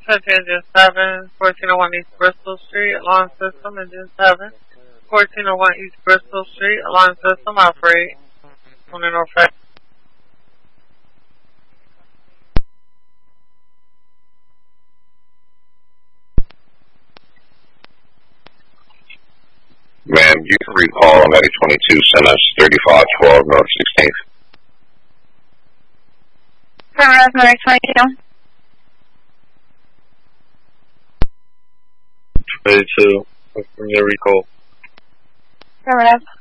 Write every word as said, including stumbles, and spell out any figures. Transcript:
Engine seven, fourteen oh one East Bristol Street, alarm system, Engine seven, fourteen oh one East Bristol Street, alarm system, operate. On the north side. Ma'am, you can recall Medic twenty-two, send us thirty-five twelve North sixteenth. Affirmative, Medic twenty-two. twenty-two, from your recall. Affirmative.